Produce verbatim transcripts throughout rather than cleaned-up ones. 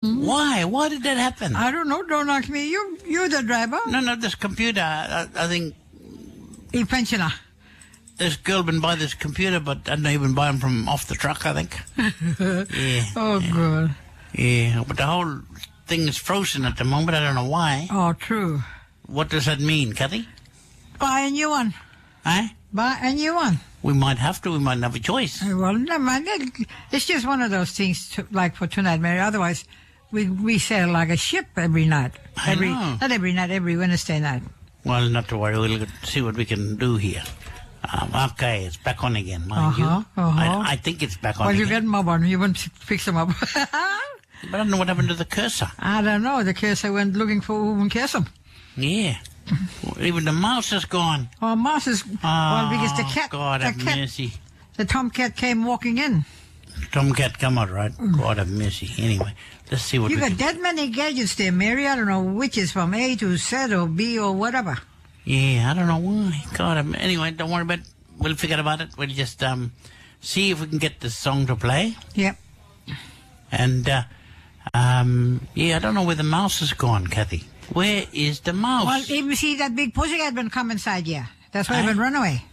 Why? Why did that happen? I don't know. Don't ask me. You, you're the driver. No, no, this computer, I, I think E pensioner. this girl been buy this computer, but I don't even buy them from off the truck, I think. Yeah. Oh, good. Yeah, but the whole thing is frozen at the moment. I don't know why. Oh, true. What does that mean, Kathy? Buy a new one. Eh? Buy a new one. We might have to. We might have a choice. Uh, Well, never mind. It- It's just one of those things, to, like for tonight, Mary. Otherwise, we we sail like a ship every night. I Every know. Not every night, every Wednesday night. Well, not to worry. We'll see what we can do here. Um, okay, it's back on again, mind you. Uh-huh, uh-huh. I, I think it's back on Well, you again. get them up on. You won't fix them up. But I don't know what happened to the cursor. I don't know. The cursor went looking for who can curse them. Yeah. Even the mouse is gone. Oh, mouse is... Oh, well, because the cat... God the have cat, mercy. The tomcat came walking in. Tomcat come out, right? God have mercy. Anyway, let's see what You we got can... that many gadgets there, Mary. I don't know which is from A to Z or B or whatever. Yeah, I don't know why. God, have... anyway, don't worry about it. We'll forget about it. We'll just um, see if we can get this song to play. Yep. And, uh, um, yeah, I don't know where the mouse has gone, Kathy. Where is the mouse? Well, even see that big pussycat been come inside, yeah. That's why Eh? it been run away.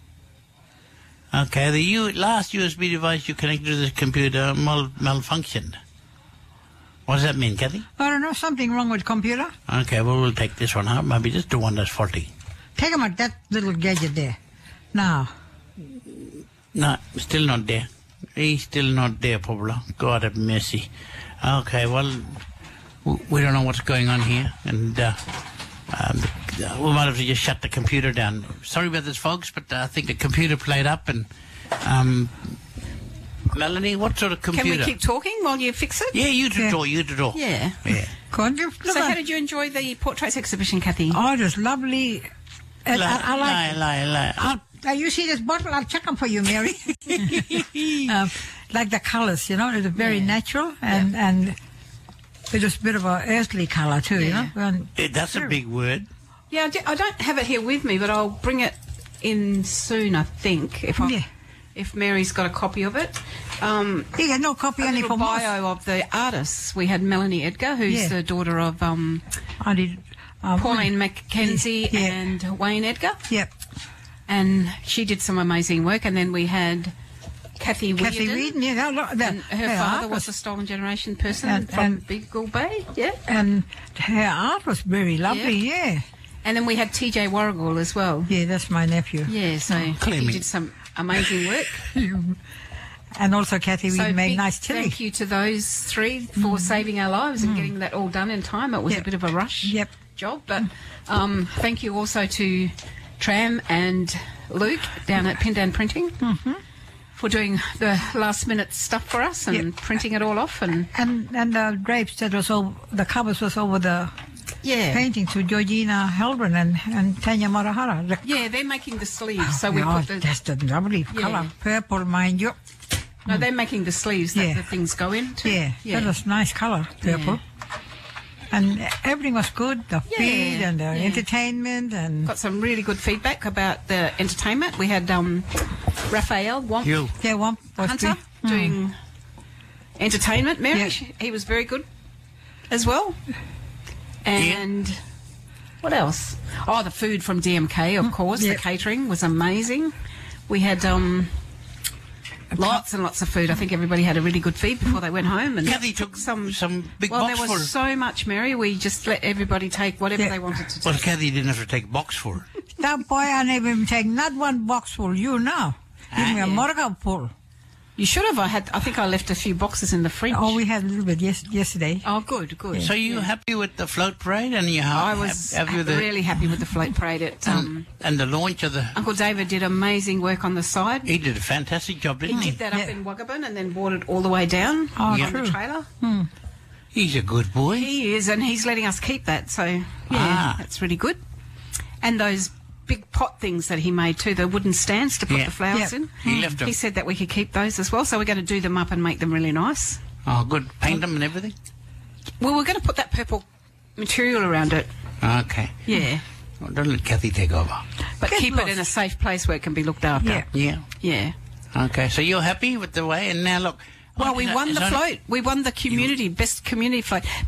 Okay, the U- last U S B device you connected to this computer mal- malfunctioned. What does that mean, Kathy? I don't know, something wrong with computer. Okay, well, we'll take this one out. Maybe just the one that's faulty. Take him out, that little gadget there. Now, No, still not there. He's still not there, Pablo. God have mercy. Okay, well, w- we don't know what's going on here, and uh, um, we might have to just shut the computer down. Sorry about this, folks, but uh, I think the computer played up, and um, Melanie, what sort of computer? Can we keep talking while you fix it? Yeah, you to Yeah. draw, you to draw. Yeah. Yeah. go on, look So at how did you enjoy the portraits exhibition, Kathy? Oh, it was lovely. And Lie, I, I like... lie, lie, lie. I'll, uh, you see this bottle? I'll check them for you, Mary. um, like the colors, you know, it's very Yeah. natural and and it was a bit of a earthly color too, you Yeah. know. And Eh, That's a big word. Yeah, I, di- I don't have it here with me, but I'll bring it in soon, I think, if I, Yeah. if Mary's got a copy of it. Um, he had no copy a only little for Moss. bio of the artists. We had Melanie Edgar, who's Yeah. the daughter of um, I did. Um, Pauline Mackenzie Yeah. and Wayne Edgar. Yep. And she did some amazing work. And then we had Kathy Weirden. Kathy Weedon, yeah. that lo- that- And her father art was a Stolen Generation person And- from and- Big Gull Bay, yeah. and her art was very lovely, yeah. And then we had T J Warrigal as well. Yeah, that's my nephew. Yeah, so he Clemmy. did some amazing work. And also Kathy So Weedon made big nice chili. thank you to those three for saving our lives and getting that all done in time. It was Yep. a bit of a rush Yep. job, but um, thank you also to Tram and Luke down at Pindan Printing for doing the last minute stuff for us and Yep. printing it all off. And And and the drapes that was over, the covers was over the yeah, painting to Georgina Heldren and, and Tanya Marahara. The, yeah, they're making the sleeves. So we oh, put the that's the lovely Yeah. color, purple, mind you. no, they're making the sleeves that Yeah. the things go into. Yeah, that was nice color, purple. And everything was good, the Yeah, feed and the yeah. entertainment and... Got some really good feedback about the entertainment. We had um, Raphael Womp You. Yeah, one was Hunter good. doing entertainment. Mary, Yeah. she- he was very good as well. And what else? Oh, the food from D M K, of course. Yeah. The catering was amazing. We had um, lots and lots of food. I think everybody had a really good feed before they went home. And Kathy took some some big well, box there for was it. so much, Mary. We just let everybody take whatever Yeah. they wanted to take. Well, Kathy didn't have to take box for it. That boy, I never even take not one box full. You now. Give me a yeah. morga full. You should have. I had. I think I left a few boxes in the fridge. Oh, we had a little bit yes, yesterday. Oh, good, good. So you happy with the float parade and you ha- I was have, have you the, really happy with the float parade. At um, and the launch of the Uncle David did amazing work on the side. he did a fantastic job, He didn't he? did that up Yeah. in Wagabun and then brought it all the way down Oh, on true. the trailer. He's a good boy. He is, and he's letting us keep that. So yeah, Ah. that's really good. And those big pot things that he made too, the wooden stands to put Yeah. the flowers Yeah. in. He left them. He said that we could keep those as well. So we're going to do them up and make them really nice. Oh, good. Paint them and everything. Well, we're going to put that purple material around it. Okay. Yeah. Well, don't let Kathy take over. But Get keep lost. it in a safe place where it can be looked after. Yeah. Yeah. Yeah. Okay. So you're happy with the way, and now look, Well, we It's won the only- float. We won the community, best community float.